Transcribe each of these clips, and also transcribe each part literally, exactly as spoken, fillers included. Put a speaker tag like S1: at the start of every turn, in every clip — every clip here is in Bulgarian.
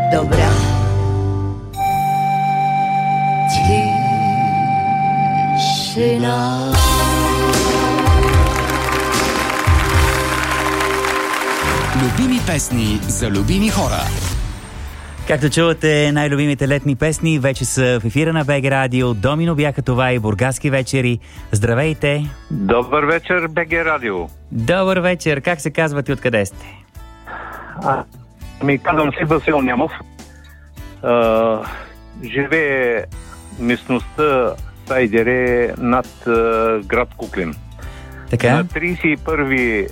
S1: Добра тишина.
S2: Любими песни за любими хора.
S3: Както чувате, най-любимите летни песни вече са в ефира на БГ Радио. Домино бяха това и бургаски вечери. Здравейте!
S4: Добър вечер, БГ Радио.
S3: Добър вечер! Как се казвате, откъде сте?
S4: А, ми казвам си Васил Нямов. А, живее местността Сайдере над а, град Куклин.
S3: Така?
S4: На тридесет и първи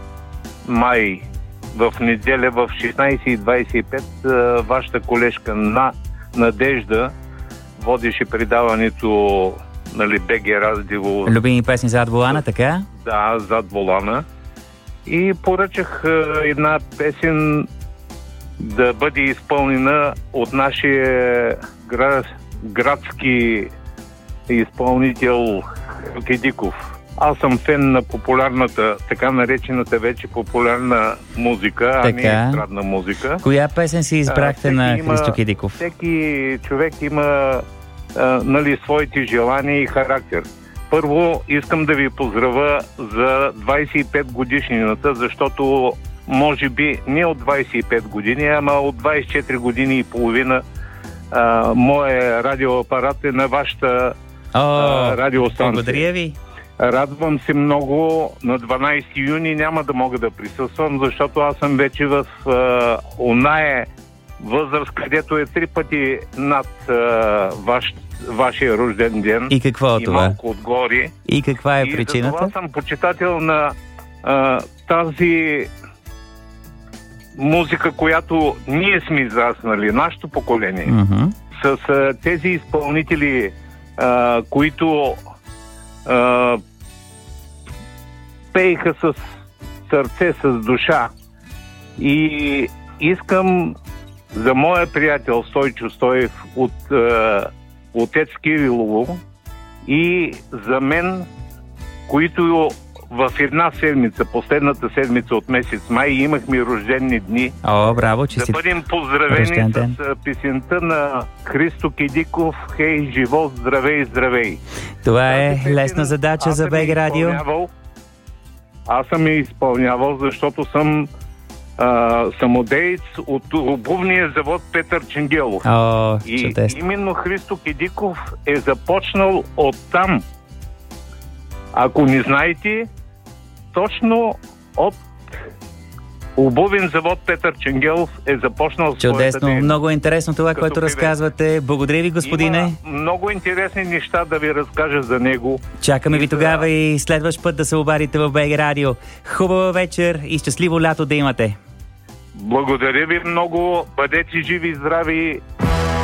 S4: май в неделя в шестнайсет и двайсет и пет вашата колежка на Надежда водеше предаването, нали, БГ Радио.
S3: Любими песни зад волана, така?
S4: Да, зад волана. И поръчах една песен да бъде изпълнена от нашия град, градски изпълнител Кедиков. Аз съм фен на популярната, така наречената вече популярна музика, а не естрадна музика.
S3: Коя песен си избрахте а, на
S4: има,
S3: Христо Кедиков?
S4: Всеки човек има а, нали, своите желания и характер. Първо искам да ви поздравя за двайсет и пет годишнината, защото може би не от двайсет и пет години, ама от двайсет и четири години и половина а, моя радиоапарат е на вашата
S3: О,
S4: а, радиостанция.
S3: Благодаря ви.
S4: Радвам се много. На дванайсети юни няма да мога да присъствам, защото аз съм вече в а, оная възраст, където е три пъти над а, ваш, вашия рожден ден.
S3: И какво е
S4: и
S3: това?
S4: малко отгоре.
S3: И каква е
S4: и
S3: причината?
S4: И за това съм почитател на а, тази музика, която ние сме израснали, нашето поколение.
S3: Mm-hmm.
S4: С а, тези изпълнители, а, които а, пееха с сърце, с душа. И искам за моя приятел Стойчо Стоев от е, отец Кирилово и за мен, които в една седмица, последната седмица от месец май, имахме рождени дни.
S3: О, браво, че
S4: да
S3: си
S4: бъдем поздравени с песента на Христо Кедиков "Хей, живот, здравей, здравей".
S3: Това е лесна задача за БГ Радио.
S4: Аз съм я изпълнявал, защото съм а, самодеец от обувния завод Петър Ченгелов.
S3: О,
S4: и
S3: чудесно.
S4: Именно Христо Кедиков е започнал оттам. Ако не знаете, точно от обувен завод Петър Ченгелов е започнал своята
S3: Чудесно,
S4: дейност.
S3: много интересно това, което
S4: певец.
S3: разказвате. Благодаря ви, господине.
S4: Има много интересни неща да ви разкажа за него.
S3: Чакаме ви
S4: за...
S3: тогава и следващ път да се обадите в БГ Радио. Хубава вечер и щастливо лято да имате.
S4: Благодаря ви много. Бъдете живи и здрави.